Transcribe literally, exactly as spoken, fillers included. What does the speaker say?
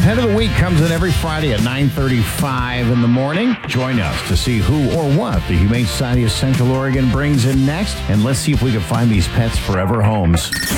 Pet of the Week comes in every Friday at nine thirty-five in the morning. Join us to see who or what the Humane Society of Central Oregon brings in next. And let's see if we can find these pets forever homes.